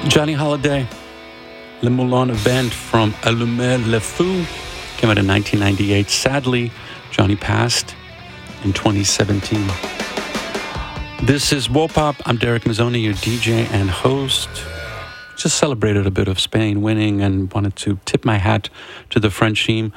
Johnny Holiday, Le Moulin Band from Allumer le Fou, came out in 1998. Sadly, Johnny passed in 2017. This is Wopop. I'm Derek Mazzoni, your DJ and host. Just celebrated a bit of Spain winning and wanted to tip my hat to the French team.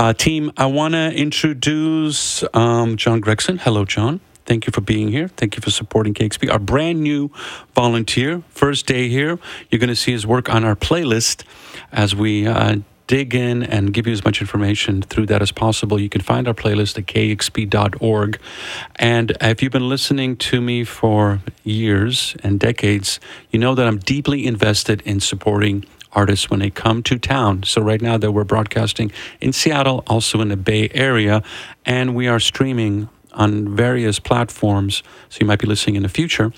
I want to introduce John Gregson. Hello, John. Thank you for being here. Thank you for supporting KEXP. Our brand new volunteer, first day here. You're going to see his work on our playlist as we dig in and give you as much information through that as possible. You can find our playlist at kexp.org. And if you've been listening to me for years and decades, you know that I'm deeply invested in supporting artists when they come to town. So right now that we're broadcasting in Seattle, also in the Bay Area, and we are streaming on various platforms, so you might be listening in the future.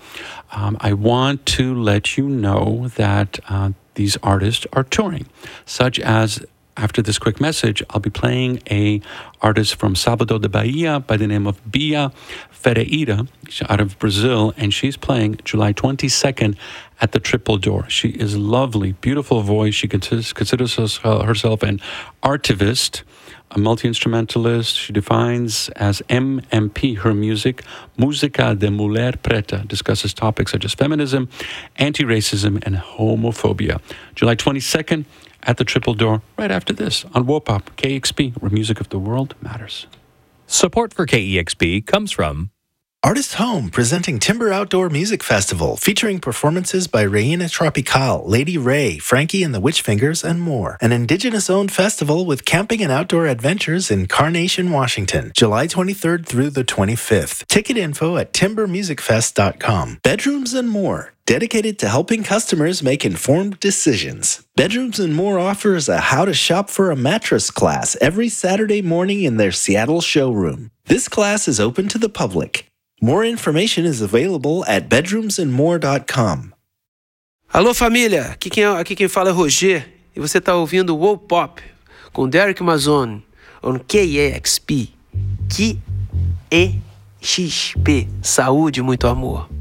I want to let you know that these artists are touring, such as, after this quick message, I'll be playing a artist from Salvador de Bahia by the name of Bia Ferreira, out of Brazil, and she's playing July 22nd at the Triple Door. She is lovely, beautiful voice. She considers herself an artivist, a multi-instrumentalist. She defines as MMP her music, Música de Mulher Preta, discusses topics such as feminism, anti-racism, and homophobia. July 22nd at the Triple Door, right after this on Wopop, KEXP, where music of the world matters. Support for KEXP comes from Artist Home, presenting Timber Outdoor Music Festival, featuring performances by Reina Tropical, Lady Ray, Frankie and the Witchfingers, and more. An Indigenous-owned festival with camping and outdoor adventures in Carnation, Washington, July 23rd through the 25th. Ticket info at timbermusicfest.com. Bedrooms and More, dedicated to helping customers make informed decisions. Bedrooms and More offers a How to Shop for a Mattress class every Saturday morning in their Seattle showroom. This class is open to the public. More information is available at bedroomsandmore.com. Alô, família! Aqui quem fala é Roger e você está ouvindo o Wopop com Derek Mazzoni on KEXP. KEXP. Saúde e muito amor.